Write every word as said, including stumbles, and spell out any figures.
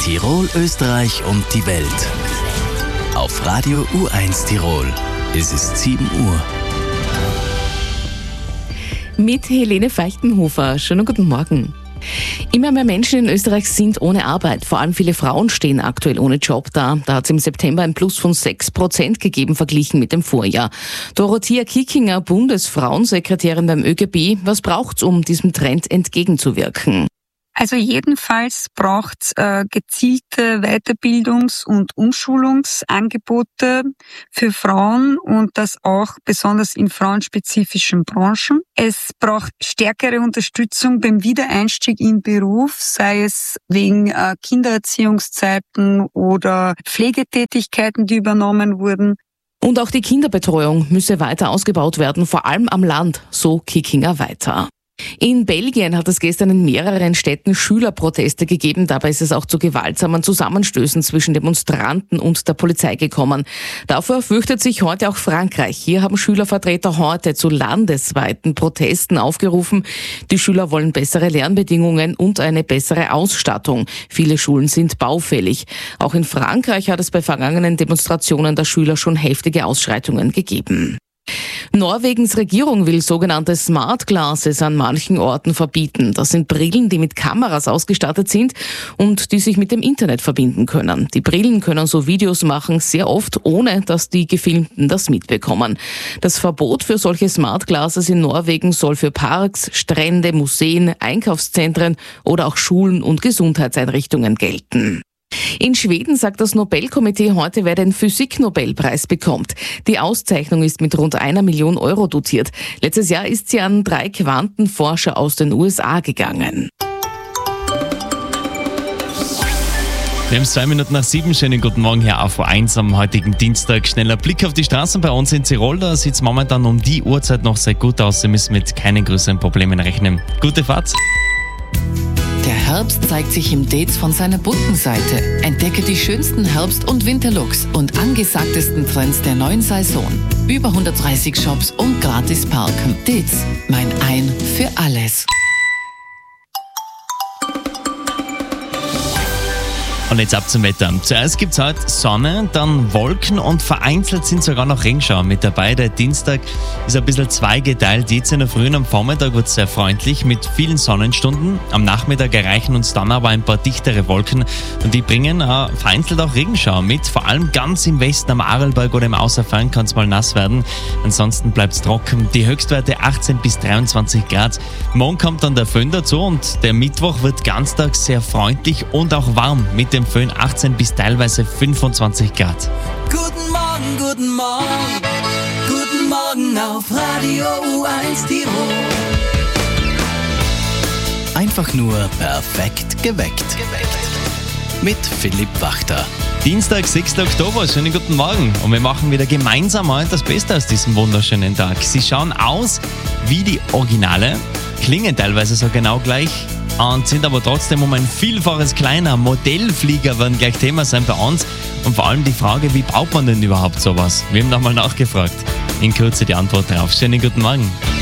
Tirol, Österreich und die Welt. Auf Radio U eins Tirol. Es ist sieben Uhr. Mit Helene Feichtenhofer. Schönen guten Morgen. Immer mehr Menschen in Österreich sind ohne Arbeit. Vor allem viele Frauen stehen aktuell ohne Job da. Da hat es im September ein Plus von sechs Prozent gegeben, verglichen mit dem Vorjahr. Dorothea Kickinger, Bundesfrauensekretärin beim ÖGB. Was braucht's, um diesem Trend entgegenzuwirken? Also jedenfalls braucht's äh, gezielte Weiterbildungs- und Umschulungsangebote für Frauen und das auch besonders in frauenspezifischen Branchen. Es braucht stärkere Unterstützung beim Wiedereinstieg in Beruf, sei es wegen äh, Kindererziehungszeiten oder Pflegetätigkeiten, die übernommen wurden. Und auch die Kinderbetreuung müsse weiter ausgebaut werden, vor allem am Land, so Kickinger weiter. In Belgien hat es gestern in mehreren Städten Schülerproteste gegeben. Dabei ist es auch zu gewaltsamen Zusammenstößen zwischen Demonstranten und der Polizei gekommen. Davor fürchtet sich heute auch Frankreich. Hier haben Schülervertreter heute zu landesweiten Protesten aufgerufen. Die Schüler wollen bessere Lernbedingungen und eine bessere Ausstattung. Viele Schulen sind baufällig. Auch in Frankreich hat es bei vergangenen Demonstrationen der Schüler schon heftige Ausschreitungen gegeben. Norwegens Regierung will sogenannte Smart Glasses an manchen Orten verbieten. Das sind Brillen, die mit Kameras ausgestattet sind und die sich mit dem Internet verbinden können. Die Brillen können so Videos machen, sehr oft ohne, dass die Gefilmten das mitbekommen. Das Verbot für solche Smart Glasses in Norwegen soll für Parks, Strände, Museen, Einkaufszentren oder auch Schulen und Gesundheitseinrichtungen gelten. In Schweden sagt das Nobelkomitee heute, wer den Physik-Nobelpreis bekommt. Die Auszeichnung ist mit rund einer Million Euro dotiert. Letztes Jahr ist sie an drei Quantenforscher aus den U S A gegangen. Wir haben zwei Minuten nach sieben. Schönen guten Morgen hier auf U eins am heutigen Dienstag. Schneller Blick auf die Straßen bei uns in Tirol. Da sieht es momentan um die Uhrzeit noch sehr gut aus. Sie müssen mit keinen größeren Problemen rechnen. Gute Fahrt! Der Herbst zeigt sich im Dates von seiner bunten Seite. Entdecke die schönsten Herbst- und Winterlooks und angesagtesten Trends der neuen Saison. Über hundertdreißig Shops und gratis parken. Dates, mein Ein für alles. Und jetzt ab zum Wetter. Zuerst gibt es heute Sonne, dann Wolken und vereinzelt sind sogar noch Regenschauer mit dabei. Der Dienstag ist ein bisschen zweigeteilt. Jetzt in der Früh und am Vormittag wird es sehr freundlich mit vielen Sonnenstunden. Am Nachmittag erreichen uns dann aber ein paar dichtere Wolken und die bringen äh, vereinzelt auch Regenschauer mit. Vor allem ganz im Westen am Arlberg oder im Außerfern kann es mal nass werden. Ansonsten bleibt es trocken. Die Höchstwerte achtzehn bis dreiundzwanzig Grad. Morgen kommt dann der Föhn dazu und der Mittwoch wird ganztags sehr freundlich und auch warm mit dem Föhn achtzehn bis teilweise fünfundzwanzig Grad. Guten Morgen, guten Morgen, guten Morgen auf Radio U eins Tirol. Einfach nur perfekt geweckt. Mit Philipp Wachter. Dienstag, sechster Oktober, schönen guten Morgen. Und wir machen wieder gemeinsam heute das Beste aus diesem wunderschönen Tag. Sie schauen aus wie die Originale, klingen teilweise so genau gleich und sind aber trotzdem um ein Vielfaches kleiner. Modellflieger werden gleich Thema sein bei uns. Und vor allem die Frage, wie baut man denn überhaupt sowas? Wir haben nochmal nachgefragt. In Kürze die Antwort darauf. Schönen guten Morgen.